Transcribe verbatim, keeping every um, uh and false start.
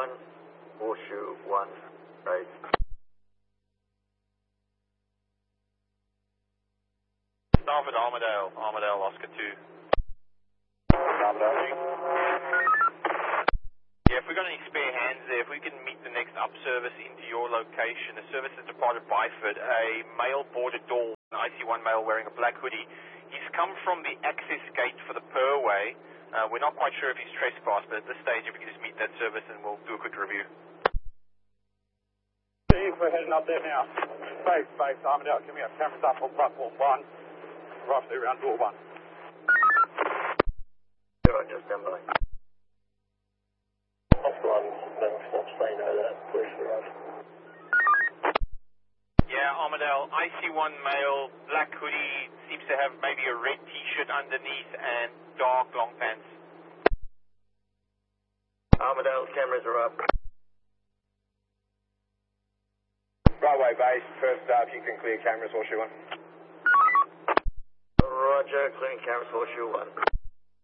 one, Horseshoe one, right. Starboard Armadale, Armadale Oscar two. Armadale. Yeah, if we've got any spare hands there, if we can meet the next up service into your location. The service has departed Byford, a male boarded door, an I C one male wearing a black hoodie. He's come from the access gate for the Purway. Uh, we're not quite sure if he's trespassed, but at this stage, if we can just meet that service and we'll do a quick review. Steve, we're heading up there now. Space, space, Armadale, give me up. Cameras up on platform one, roughly around door one. Sure, just stand by. Yeah, Armadale, I C one male, black hoodie, seems to have maybe a red t-shirt underneath and dark long pants. Armadale's cameras are up. Bravo base, first up, you can clear cameras, Horseshoe one. Roger, clearing cameras, Horseshoe one.